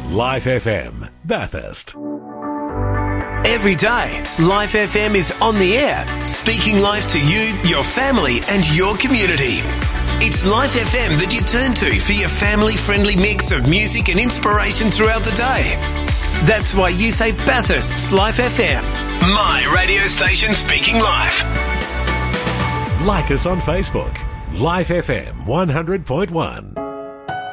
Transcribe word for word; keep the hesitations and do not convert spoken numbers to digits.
Life F M, Bathurst. Every day, Life F M is on the air, speaking life to you, your family and your community. It's Life F M that you turn to for your family-friendly mix of music and inspiration throughout the day. That's why you say Bathurst's Life F M, my radio station speaking life. Like us on Facebook, Life F M one hundred point one.